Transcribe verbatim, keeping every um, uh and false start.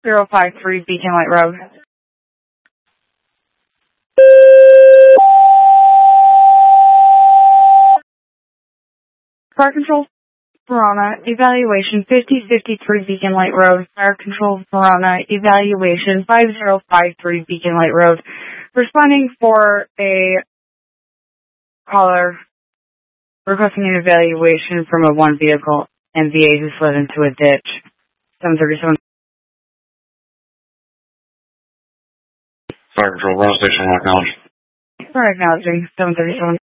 zero five three Beacon Light Road. Fire Control, Verona, evaluation fifty fifty-three Beacon Light Road. Fire Control, Verona, evaluation five zero five three Beacon Light Road. Responding for a caller requesting an evaluation from a one vehicle M V A who slid into a ditch. seven thirty-seven. Fire Control, Verona Station, acknowledge. Sorry, acknowledging seven thirty-seven.